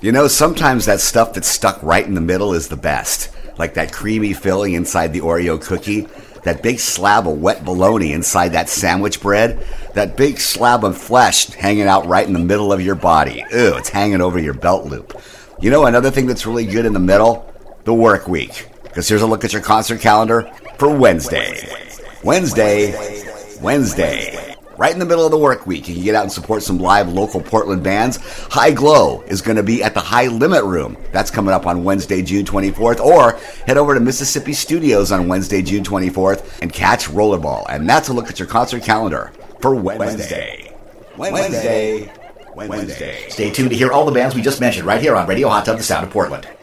You know, sometimes that stuff that's stuck right in the middle is the best. Like that creamy filling inside the Oreo cookie, that big slab of wet bologna inside that sandwich bread, that big slab of flesh hanging out right in the middle of your body. Ew, it's hanging over your belt loop. You know another thing that's really good in the middle? The work week. Because here's a look at your concert calendar for Wednesday. Right in the middle of the work week, you can get out and support some live local Portland bands. High Glow is going to be at the High Limit Room. That's coming up on Wednesday, June 24th. Or head over to Mississippi Studios on Wednesday, June 24th and catch Rollerball. And that's a look at your concert calendar for Wednesday. Stay tuned to hear all the bands we just mentioned right here on Radio Hot Tub, the Sound of Portland.